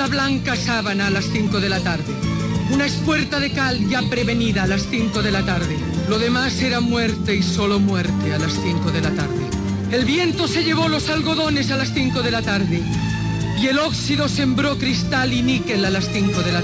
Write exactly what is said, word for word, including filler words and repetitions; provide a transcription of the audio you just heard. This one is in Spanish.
Una blanca sábana a las cinco de la tarde. Una espuerta de cal ya prevenida a las cinco de la tarde. Lo demás era muerte y solo muerte a las cinco de la tarde. El viento se llevó los algodones a las cinco de la tarde. Y el óxido sembró cristal y níquel a las cinco de la tarde.